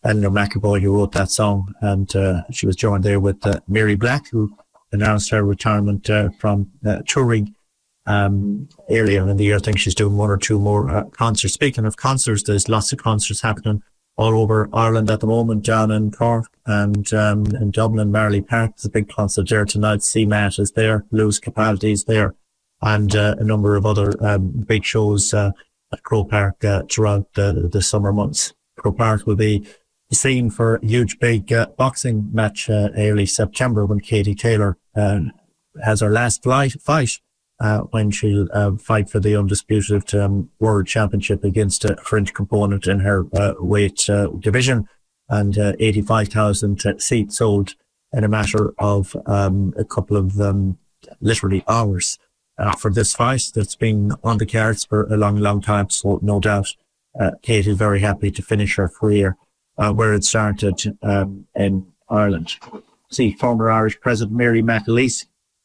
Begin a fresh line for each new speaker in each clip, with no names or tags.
Eleanor McAvoy, who wrote that song, and she was joined there with Mary Black, who announced her retirement from touring earlier in the year. I think she's doing one or two more concerts. Speaking of concerts, there's lots of concerts happening all over Ireland at the moment, down in Cork and in Dublin. Marley Park, there's a big concert there tonight. CMAT is there, Lewis Capaldi is there, and a number of other big shows at Croke Park throughout the summer months. Croke Park will be the scene for a huge big boxing match early September, when Katie Taylor has her last fight when she'll fight for the undisputed world championship against a French component in her weight division, and 85,000 seats sold in a matter of a couple of literally hours for this fight that's been on the cards for a long time. So no doubt Kate is very happy to finish her career where it started in Ireland. See, former Irish President Mary McAleese,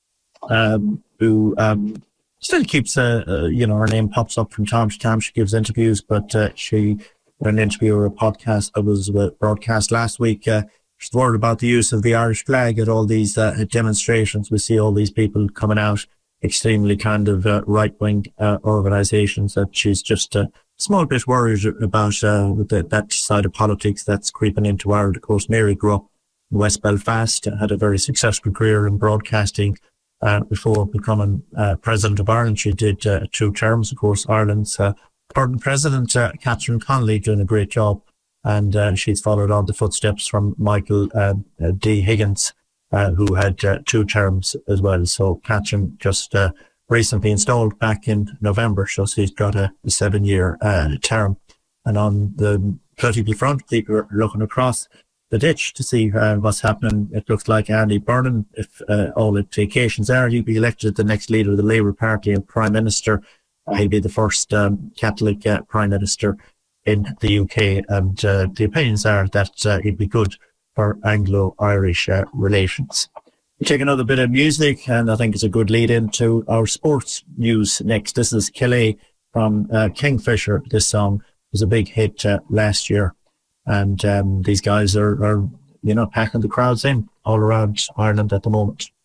who still keeps, her name pops up from time to time. She gives interviews, but she, in an interview or a podcast that was broadcast last week, she's worried about the use of the Irish flag at all these demonstrations. We see all these people coming out, extremely kind of right-wing organisations, that she's just a small bit worried about that side of politics that's creeping into Ireland. Of course, Mary grew up in West Belfast, had a very successful career in broadcasting. Before becoming President of Ireland, she did 2 terms. Of course, Ireland's current President, Catherine Connolly, doing a great job. And she's followed on the footsteps from Michael D. Higgins, who had 2 terms as well. So Catherine just recently installed back in November, so she's got a 7-year term. And on the political front, people are looking across the ditch to see what's happening. It looks like Andy Burnham, if all indications are, he'll be elected the next leader of the Labour Party and Prime Minister. He'll be the first Catholic Prime Minister in the UK, and the opinions are that he'd be good for Anglo-Irish relations. We take another bit of music, and I think it's a good lead into our sports news next. This is Killie from Kingfisher. This song was a big hit last year. And these guys are packing the crowds in all around Ireland at the moment.